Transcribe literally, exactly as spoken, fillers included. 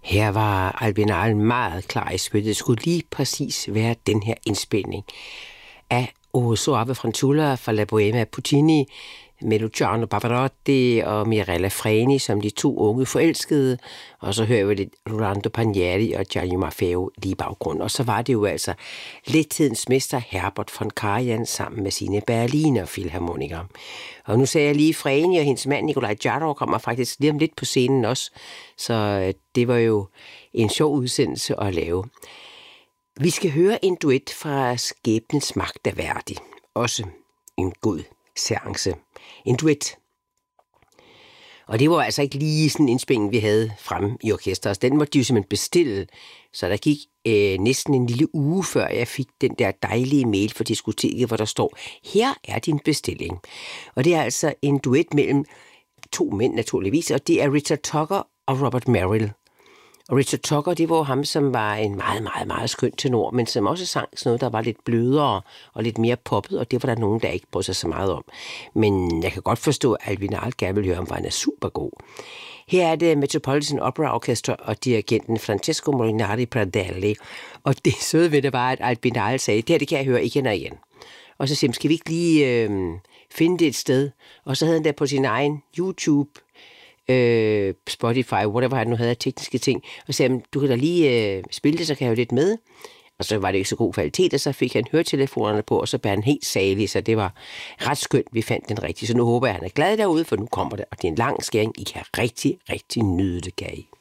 Her var Albin Arl meget klar i spillet. Det skulle lige præcis være den her indspilning af O Soave Fanciulla fra La Bohème af Puccini med Luciano Pavarotti og Mirella Freni som de to unge forelskede. Og så hører vi lidt Rolando Pagneri og Gianni Maffeo lige i baggrunden. Og så var det jo altså lettidens mester Herbert von Karajan sammen med sine Berliner filharmonikere. Og nu sagde jeg lige, Freni og hendes mand Nikolaj Jarov kommer faktisk lige om lidt på scenen også. Så det var jo en sjov udsendelse at lave. Vi skal høre en duet fra Skæbnens magt af Verdi. Også en god seance. En duet. Og det var altså ikke lige sådan en indspilning, vi havde fremme i orkestret. Den måtte de jo simpelthen bestille. Så der gik øh, næsten en lille uge, før jeg fik den der dejlige mail fra diskoteket, hvor der står, her er din bestilling. Og det er altså en duet mellem to mænd naturligvis, og det er Richard Tucker og Robert Merrill. Og Richard Tucker, det var ham, som var en meget, meget, meget skøn tenor, men som også sang sådan noget, der var lidt blødere og lidt mere poppet, og det var der nogen, der ikke brød sig så meget om. Men jeg kan godt forstå, at Albin Arl gerne vil høre om, for han er super god. Her er det Metropolitan Opera Orchestra og dirigenten Francesco Molinari Pradelli. Og det søde ved det var, at Albin Arl sagde, det her det kan jeg høre igen og igen. Og så siger han, skal vi ikke lige øh, finde det et sted? Og så havde han der på sin egen YouTube, øh, Spotify, whatever han nu havde af tekniske ting, og sagde han, du kan da lige øh, spille det, så kan jeg jo lidt med. Og så var det ikke så god kvalitet, og så fik han høretelefonerne på, og så blev han helt salig, så det var ret skønt, vi fandt den rigtige. Så nu håber jeg, at han er glad derude, for nu kommer det, og det er en lang skæring. I kan rigtig, rigtig nyde det, kan I.